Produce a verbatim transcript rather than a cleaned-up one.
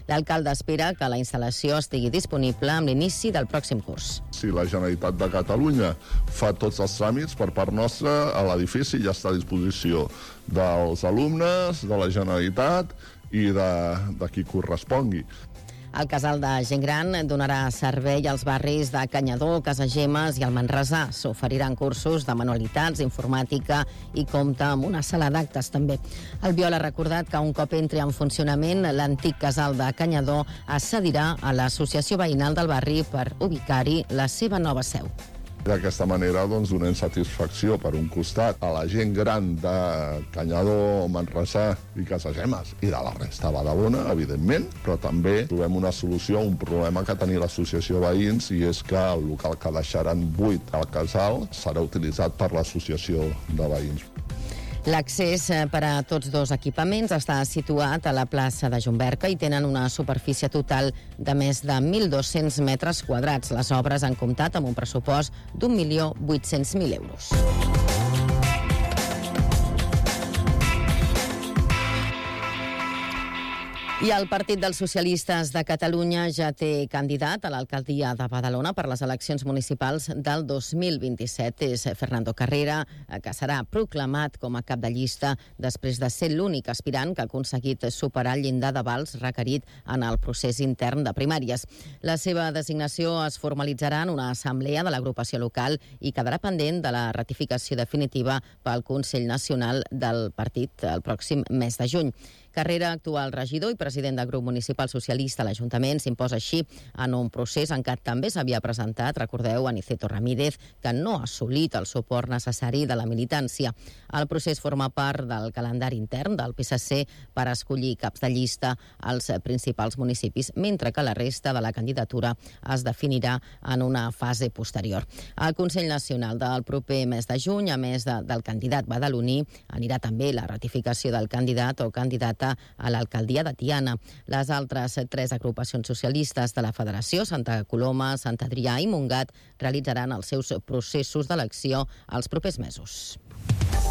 L'alcalde espera que la instal·lació estigui disponible amb l'inici del pròxim curs. Si la Generalitat de Catalunya fa tots els tràmits per part nostra, l'edifici ja està a disposició dels alumnes, de la Generalitat i de, de qui correspongui. El casal de gent gran donarà servei als barris de Canyadó, Casagemes i el Manresà. S'oferiran cursos de manualitats, informàtica i compta amb una sala d'actes també. El Biol ha recordat que un cop entri en funcionament, l'antic casal de Canyadó es cedirà a l'Associació Veïnal del barri per ubicar-hi la seva nova seu. D'aquesta manera doncs, donem satisfacció per un costat a la gent gran de Canyadó, Manresà i Casagemes i de la resta de Badalona, evidentment, però també trobem una solució a un problema que tenia l'associació Veïns, i és que el local que deixaran buit al casal serà utilitzat per l'associació de veïns. L'accés per a tots dos equipaments està situat a la plaça de Jumberca i tenen una superfície total de més de mil dos-cents metres quadrats. Les obres han comptat amb un pressupost d'un milió vuit-cents mil euros. I el Partit dels Socialistes de Catalunya ja té candidat a l'alcaldia de Badalona per les eleccions municipals del dos mil vint-i-set. És Fernando Carrera, que serà proclamat com a cap de llista després de ser l'únic aspirant que ha aconseguit superar el llindar de vals requerit en el procés intern de primàries. La seva designació es formalitzarà en una assemblea de l'agrupació local i quedarà pendent de la ratificació definitiva pel Consell Nacional del partit el pròxim mes de juny. Carrera, actual regidor i president del grup municipal socialista a l'Ajuntament, s'imposa així en un procés en què també s'havia presentat, recordeu, Aniceto Ramírez, que no ha assolit el suport necessari de la militància. El procés forma part del calendari intern del P S C per escollir caps de llista als principals municipis, mentre que la resta de la candidatura es definirà en una fase posterior. Al Consell Nacional del proper mes de juny, a més de, del candidat badaloní, anirà també la ratificació del candidat o candidata a l'alcaldia de Tiana. Les altres tres agrupacions socialistes de la Federació, Santa Coloma, Sant Adrià i Montgat, realitzaran els seus processos d'elecció els propers mesos.